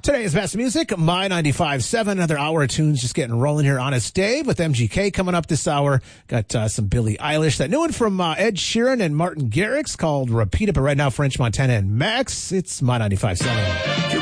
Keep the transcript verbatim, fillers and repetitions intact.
Today is Best Music, My ninety-five point seven. Another hour of tunes just getting rolling here. Honest Dave with M G K coming up this hour. Got uh, some Billie Eilish. That new one from uh, Ed Sheeran and Martin Garrix called Repeat It. But right now, French Montana and Max. It's My ninety-five point seven.